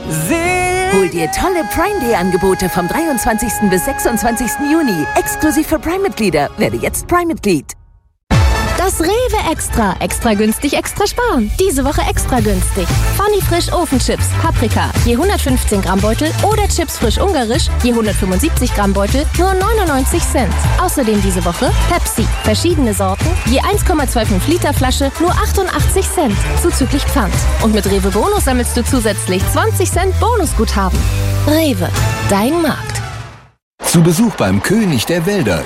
Hol dir tolle Prime Day Angebote vom 23. bis 26. Juni. Exklusiv für Prime-Mitglieder. Werde jetzt Prime-Mitglied. Das Rewe Extra. Extra günstig, extra sparen. Diese Woche extra günstig. Funny Frisch Ofenchips, Paprika, je 115 Gramm Beutel oder Chips frisch ungarisch, je 175 Gramm Beutel, nur 99 Cent. Außerdem diese Woche Pepsi, verschiedene Sorten, je 1,25 Liter Flasche, nur 88 Cent, zuzüglich Pfand. Und mit Rewe Bonus sammelst du zusätzlich 20 Cent Bonusguthaben. Rewe, dein Markt. Zu Besuch beim König der Wälder.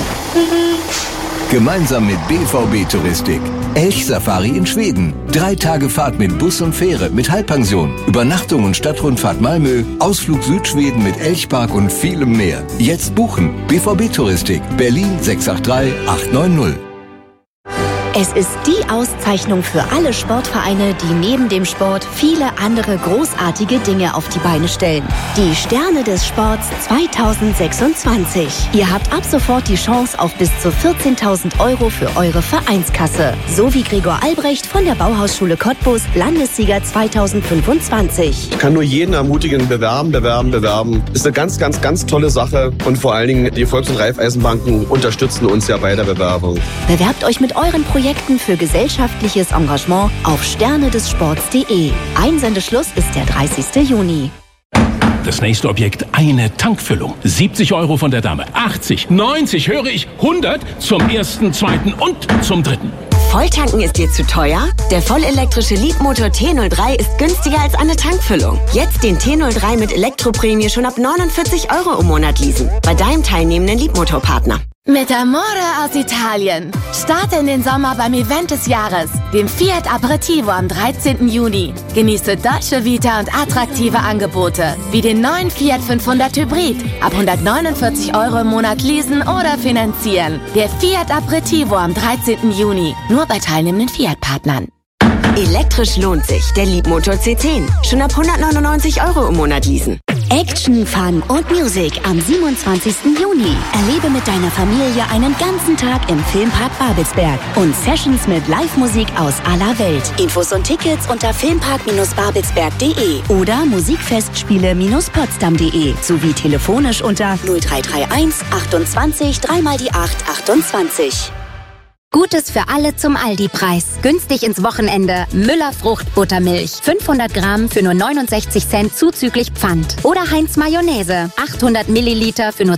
Gemeinsam mit BVB Touristik. Elchsafari in Schweden. 3 Tage Fahrt mit Bus und Fähre mit Halbpension. Übernachtung und Stadtrundfahrt Malmö. Ausflug Südschweden mit Elchpark und vielem mehr. Jetzt buchen. BVB Touristik. Berlin 683 890. Es ist die Auszeichnung für alle Sportvereine, die neben dem Sport viele andere großartige Dinge auf die Beine stellen. Die Sterne des Sports 2026. Ihr habt ab sofort die Chance auf bis zu 14.000 € für eure Vereinskasse. So wie Gregor Albrecht von der Bauhausschule Cottbus, Landessieger 2025. Ich kann nur jeden ermutigen, bewerben. Ist eine ganz, ganz, ganz tolle Sache. Und vor allen Dingen die Volks- und Raiffeisenbanken unterstützen uns ja bei der Bewerbung. Bewerbt euch mit euren Projekten für gesellschaftliches Engagement auf sternedessports.de. Einsendeschluss ist der 30. Juni. Das nächste Objekt, eine Tankfüllung. 70 € von der Dame. 80, 90, höre ich, 100 zum ersten, zweiten und zum dritten. Volltanken ist dir zu teuer? Der vollelektrische Leapmotor T03 ist günstiger als eine Tankfüllung. Jetzt den T03 mit Elektroprämie schon ab 49 € im Monat leasen. Bei deinem teilnehmenden Leapmotor-Partner. Mit Amore aus Italien. Starte in den Sommer beim Event des Jahres, dem Fiat Aperitivo am 13. Juni. Genieße Dolce Vita und attraktive Angebote, wie den neuen Fiat 500 Hybrid. Ab 149 € im Monat leasen oder finanzieren. Der Fiat Aperitivo am 13. Juni. Nur bei teilnehmenden Fiat-Partnern. Elektrisch lohnt sich. Der Leapmotor C10. Schon ab 199 € im Monat leasen. Action, Fun und Music am 27. Juni. Erlebe mit deiner Familie einen ganzen Tag im Filmpark Babelsberg und Sessions mit Live-Musik aus aller Welt. Infos und Tickets unter filmpark-babelsberg.de oder musikfestspiele-potsdam.de sowie telefonisch unter 0331 28 3x8 28. Gutes für alle zum Aldi-Preis. Günstig ins Wochenende. Müller Fruchtbuttermilch. 500 Gramm für nur 69 Cent zuzüglich Pfand. Oder Heinz Mayonnaise. 800 Milliliter für nur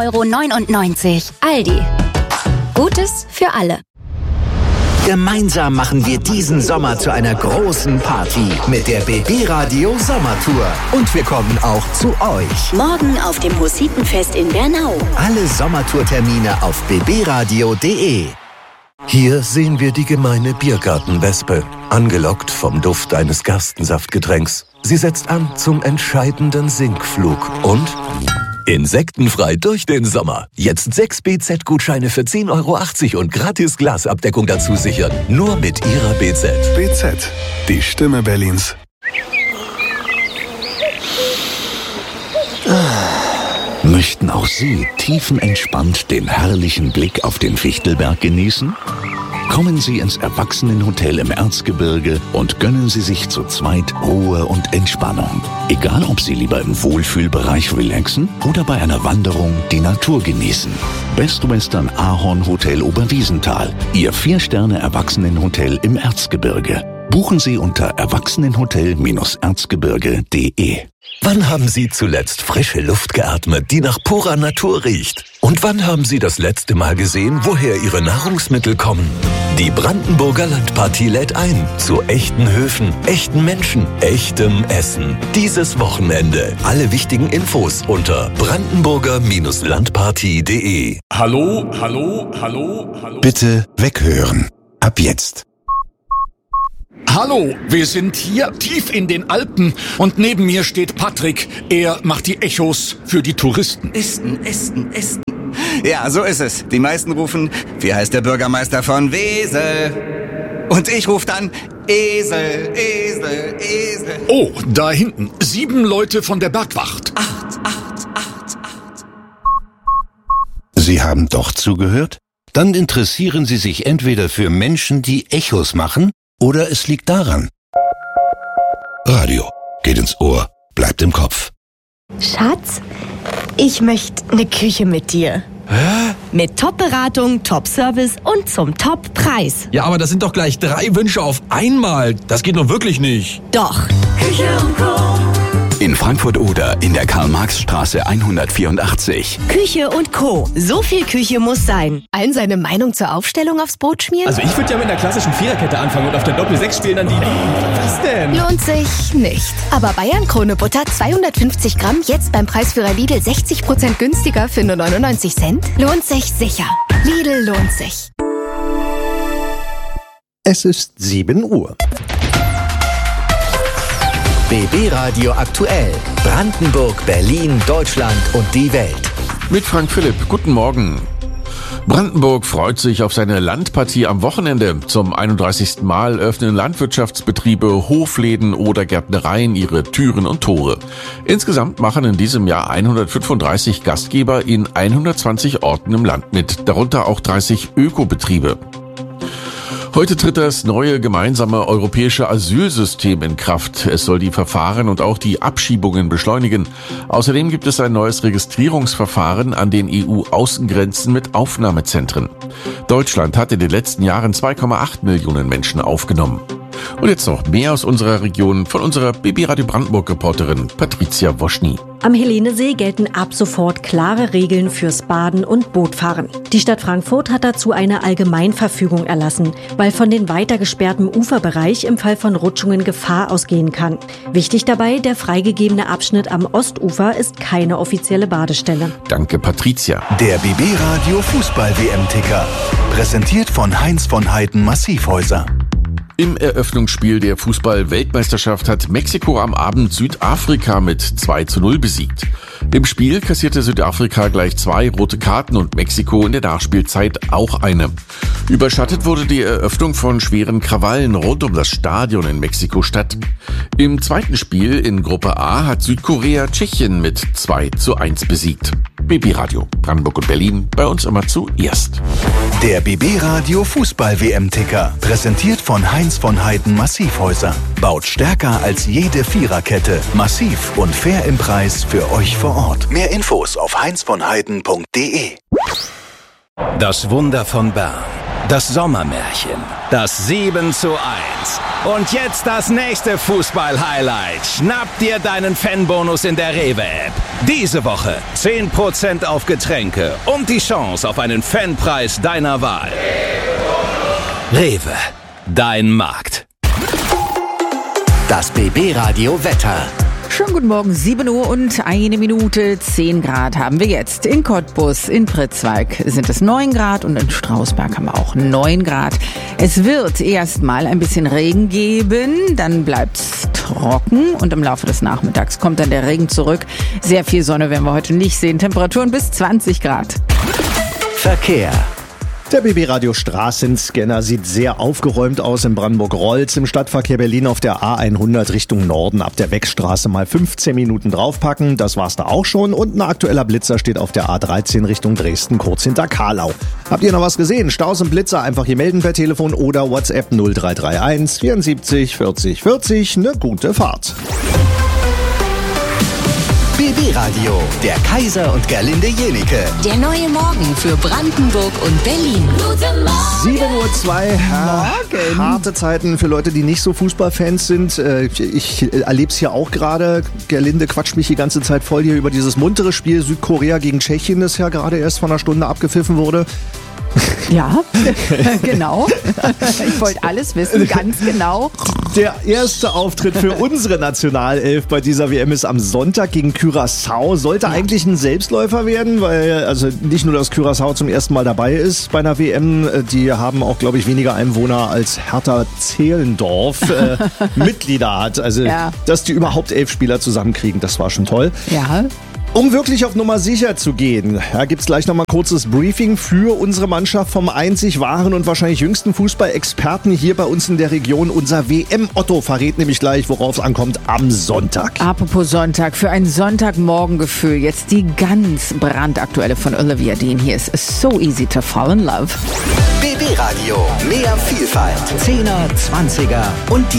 2,99 €. Aldi. Gutes für alle. Gemeinsam machen wir diesen Sommer zu einer großen Party mit der BB Radio Sommertour. Und wir kommen auch zu euch. Morgen auf dem Hussitenfest in Bernau. Alle Sommertourtermine auf bbradio.de. Hier sehen wir die gemeine Biergartenwespe, angelockt vom Duft eines Gerstensaftgetränks. Sie setzt an zum entscheidenden Sinkflug und insektenfrei durch den Sommer. Jetzt 6 BZ-Gutscheine für 10,80 € und gratis Glasabdeckung dazu sichern. Nur mit Ihrer BZ. BZ, die Stimme Berlins. Möchten auch Sie tiefenentspannt den herrlichen Blick auf den Fichtelberg genießen? Kommen Sie ins Erwachsenenhotel im Erzgebirge und gönnen Sie sich zu zweit Ruhe und Entspannung. Egal, ob Sie lieber im Wohlfühlbereich relaxen oder bei einer Wanderung die Natur genießen. Best Western Ahorn Hotel Oberwiesenthal, Ihr 4-Sterne-Erwachsenenhotel im Erzgebirge. Buchen Sie unter erwachsenenhotel-erzgebirge.de. Wann haben Sie zuletzt frische Luft geatmet, die nach purer Natur riecht? Und wann haben Sie das letzte Mal gesehen, woher Ihre Nahrungsmittel kommen? Die Brandenburger Landpartie lädt ein zu echten Höfen, echten Menschen, echtem Essen. Dieses Wochenende. Alle wichtigen Infos unter brandenburger-landpartie.de. Hallo. Bitte weghören. Ab jetzt. Hallo, wir sind hier tief in den Alpen und neben mir steht Patrick. Er macht die Echos für die Touristen. Essen. Ja, so ist es. Die meisten rufen, wie heißt der Bürgermeister von Wesel? Und ich rufe dann, Esel. Oh, da hinten. 7 Leute von der Bergwacht. 8. Sie haben doch zugehört? Dann interessieren Sie sich entweder für Menschen, die Echos machen, oder es liegt daran. Radio geht ins Ohr, bleibt im Kopf. Schatz, ich möchte eine Küche mit dir. Hä? Mit Top-Beratung, Top-Service und zum Top-Preis. Ja, aber das sind doch gleich 3 Wünsche auf einmal. Das geht doch wirklich nicht. Doch. Küche & Co. In Frankfurt-Oder in der Karl-Marx-Straße 184. Küche & Co. So viel Küche muss sein. Allen seine Meinung zur Aufstellung aufs Brot schmieren? Also ich würde ja mit einer klassischen Viererkette anfangen und auf der Doppel-6 spielen dann die... Was denn? Lohnt sich nicht. Aber Bayern-Krone Butter 250 Gramm jetzt beim Preisführer Lidl 60% günstiger für nur 99 Cent? Lohnt sich sicher. Lidl lohnt sich. Es ist 7 Uhr. BB Radio aktuell. Brandenburg, Berlin, Deutschland und die Welt. Mit Frank Philipp. Guten Morgen. Brandenburg freut sich auf seine Landpartie am Wochenende. Zum 31. Mal öffnen Landwirtschaftsbetriebe, Hofläden oder Gärtnereien ihre Türen und Tore. Insgesamt machen in diesem Jahr 135 Gastgeber in 120 Orten im Land mit, darunter auch 30 Ökobetriebe. Heute tritt das neue gemeinsame europäische Asylsystem in Kraft. Es soll die Verfahren und auch die Abschiebungen beschleunigen. Außerdem gibt es ein neues Registrierungsverfahren an den EU-Außengrenzen mit Aufnahmezentren. Deutschland hat in den letzten Jahren 2,8 Millionen Menschen aufgenommen. Und jetzt noch mehr aus unserer Region von unserer BB Radio Brandenburg-Reporterin Patricia Woschny. Am Helenesee gelten ab sofort klare Regeln fürs Baden und Bootfahren. Die Stadt Frankfurt hat dazu eine Allgemeinverfügung erlassen, weil von den weiter gesperrten Uferbereich im Fall von Rutschungen Gefahr ausgehen kann. Wichtig dabei, der freigegebene Abschnitt am Ostufer ist keine offizielle Badestelle. Danke, Patricia. Der BB Radio Fußball-WM-Ticker. Präsentiert von Heinz von Heiden Massivhäuser. Im Eröffnungsspiel der Fußball-Weltmeisterschaft hat Mexiko am Abend Südafrika mit 2:0 besiegt. Im Spiel kassierte Südafrika gleich 2 rote Karten und Mexiko in der Nachspielzeit auch eine. Überschattet wurde die Eröffnung von schweren Krawallen rund um das Stadion in Mexiko-Stadt. Im zweiten Spiel in Gruppe A hat Südkorea Tschechien mit 2:1 besiegt. BB Radio, Brandenburg und Berlin, bei uns immer zuerst. Der BB Radio Fußball-WM-Ticker, präsentiert von Heinz von Heiden Massivhäuser. Baut stärker als jede Viererkette. Massiv und fair im Preis für euch vor Ort. Mehr Infos auf heinzvonheiden.de. Das Wunder von Bern. Das Sommermärchen. Das 7:1. Und jetzt das nächste Fußball-Highlight. Schnapp dir deinen Fanbonus in der Rewe-App. Diese Woche 10% auf Getränke und die Chance auf einen Fanpreis deiner Wahl. Rewe, dein Markt. Das BB Radio Wetter. Schönen guten Morgen, 7 Uhr und 1 Minute, 10 Grad haben wir jetzt. In Cottbus, in Pritzwalk sind es 9 Grad und in Strausberg haben wir auch 9 Grad. Es wird erstmal ein bisschen Regen geben, dann bleibt's trocken und im Laufe des Nachmittags kommt dann der Regen zurück. Sehr viel Sonne werden wir heute nicht sehen, Temperaturen bis 20 Grad. Verkehr. Der BB Radio Straßenscanner sieht sehr aufgeräumt aus in Brandenburg-Rolz. Im Stadtverkehr Berlin auf der A100 Richtung Norden ab der Weckstraße mal 15 Minuten draufpacken. Das war's da auch schon. Und ein aktueller Blitzer steht auf der A13 Richtung Dresden, kurz hinter Karlau. Habt ihr noch was gesehen? Staus und Blitzer einfach hier melden per Telefon oder WhatsApp 0331 74 40 40. Eine gute Fahrt. BB Radio, der Kaiser und Gerlinde Jenike. Der neue Morgen für Brandenburg und Berlin. Guten Morgen. 7:02 Uhr. Harte Zeiten für Leute, die nicht so Fußballfans sind. Ich erlebe es hier auch gerade. Gerlinde quatscht mich die ganze Zeit voll hier über dieses muntere Spiel Südkorea gegen Tschechien, das ja gerade erst vor einer Stunde abgepfiffen wurde. Ja, genau. Ich wollte alles wissen, ganz genau. Der erste Auftritt für unsere Nationalelf bei dieser WM ist am Sonntag gegen Curaçao. Sollte eigentlich ein Selbstläufer werden, weil also nicht nur, dass Curaçao zum ersten Mal dabei ist bei einer WM, die haben auch, glaube ich, weniger Einwohner als Hertha Zehlendorf Mitglieder hat. Also, dass die überhaupt 11 Spieler zusammenkriegen, das war schon toll. Ja. Um wirklich auf Nummer sicher zu gehen, gibt's gleich nochmal ein kurzes Briefing für unsere Mannschaft vom einzig wahren und wahrscheinlich jüngsten Fußballexperten hier bei uns in der Region. Unser WM-Otto verrät nämlich gleich, worauf es ankommt am Sonntag. Apropos Sonntag, für ein Sonntagmorgengefühl jetzt die ganz brandaktuelle von Olivia Dean. Hier ist So Easy to Fall in Love. BB Radio, mehr Vielfalt, 10er, 20er und die